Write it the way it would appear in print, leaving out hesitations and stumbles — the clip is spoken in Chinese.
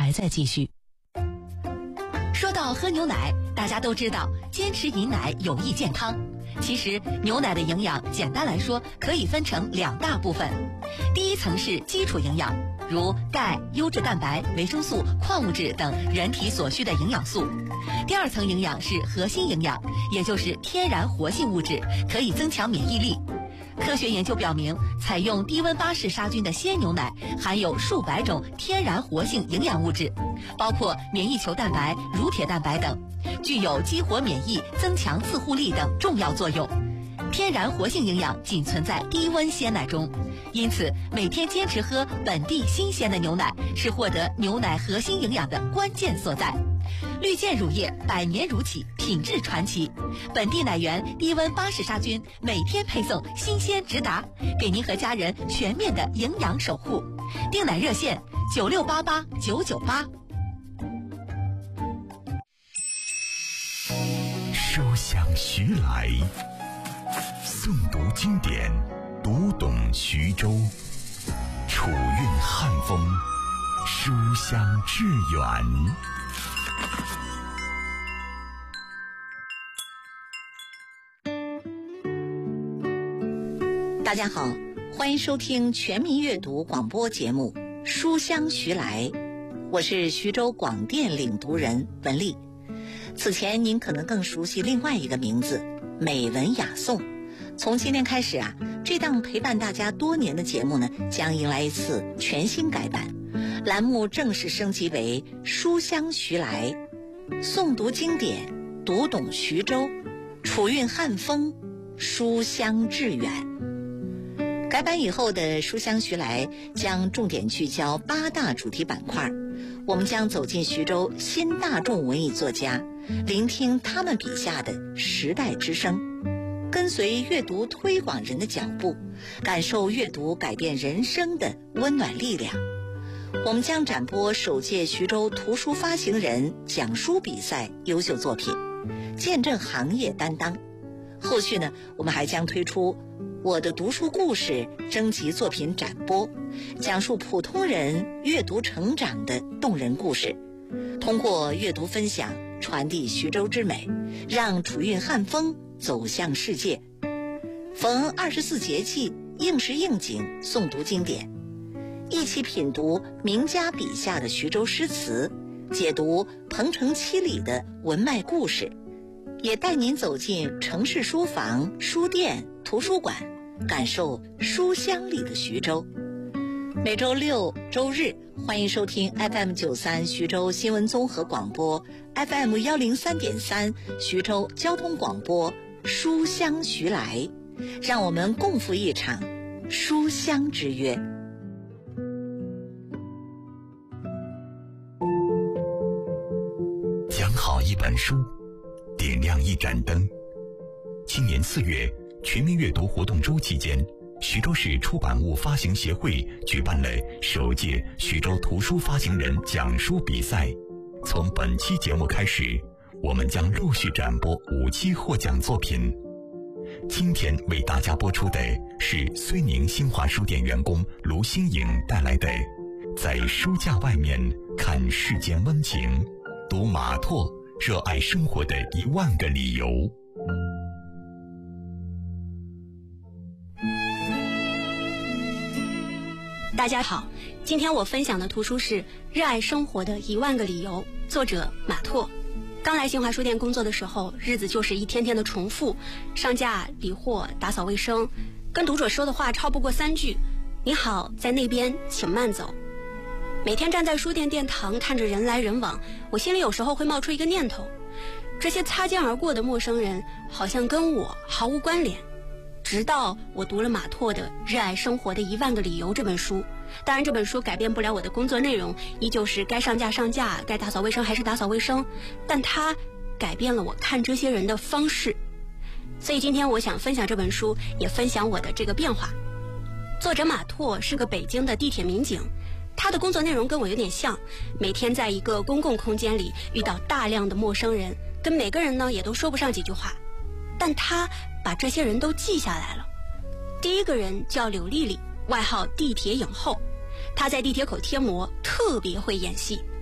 还在继续。 说到喝牛奶，大家都知道坚持饮奶有益健康。其实牛奶的营养简单来说可以分成2大部分。第一层是基础营养，如钙、优质蛋白、维生素、矿物质等人体所需的营养素。第2层营养是核心营养，也就是天然活性物质，可以增强免疫力。科学研究表明，采用低温巴氏杀菌的鲜牛奶含有数百种天然活性营养物质，包括免疫球蛋白、乳铁蛋白等，具有激活免疫、增强自护力等重要作用。天然活性营养仅存在低温鲜奶中，因此每天坚持喝本地新鲜的牛奶是获得牛奶核心营养的关键所在。绿箭乳业100年如起，品质传奇，本地奶源低温巴氏杀菌，每天配送，新鲜直达，给您和家人全面的营养守护。订奶热线96889998。 书香徐来，诵读经典，读懂徐州，楚韵汉风，书香致远。 大家好，欢迎收听全民阅读广播节目《书香徐来》，我是徐州广电领读人文丽。此前您可能更熟悉另外一个名字美文雅颂。从今天开始这档陪伴大家多年的节目呢，将迎来一次全新改版，栏目正式升级为书香徐来，诵读经典，读懂徐州，楚韵汉风，书香致远。改版以后的书香徐来将重点聚焦8大主题板块，我们将走进徐州新大众文艺作家，聆听他们笔下的时代之声，跟随阅读推广人的脚步，感受阅读改变人生的温暖力量。我们将展播首届徐州图书发行人讲书比赛优秀作品，见证行业担当。后续呢，我们还将推出我的读书故事征集作品展播，讲述普通人阅读成长的动人故事，通过阅读分享传递徐州之美，让楚韵汉风走向世界。逢24节气，应时应景诵读经典，一起品读名家笔下的徐州诗词，解读鹏程七里的文脉故事，也带您走进城市书房、书店、图书馆，感受书香里的徐州。每周六、周日欢迎收听 FM93 徐州新闻综合广播， FM 103.3 徐州交通广播，书香徐来，让我们共赴一场书香之约。 讲好一本书，点亮一盏灯。今年4月全民阅读活动周期间，徐州市出版物发行协会举办了首届徐州图书发行人讲书比赛。从本期节目开始，我们将陆续展播5期获奖作品。今天为大家播出的是睢宁新华书店员工卢新颖带来的在书架外面看世间温情，读马拓热爱生活的10000个理由。 大家好，今天我分享的图书是《热爱生活的10000个理由》，作者马拓。刚来新华书店工作的时候，日子就是一天天的重复，上架、理货、打扫卫生，跟读者说的话超不过3句：你好，在那边，请慢走。每天站在书店殿堂看着人来人往，我心里有时候会冒出一个念头：这些擦肩而过的陌生人好像跟我毫无关联。直到我读了马拓的《热爱生活的10000个理由》这本书，当然这本书改变不了我的工作内容，依旧是该上架上架，该打扫卫生还是打扫卫生，但它改变了我看这些人的方式。所以今天我想分享这本书，也分享我的这个变化。作者马拓是个北京的地铁民警，他的工作内容跟我有点像，每天在一个公共空间里遇到大量的陌生人，跟每个人呢也都说不上几句话，但他把这些人都记下来了。第一个人叫柳丽丽，外号地铁影后，她在地铁口贴膜，特别会演戏，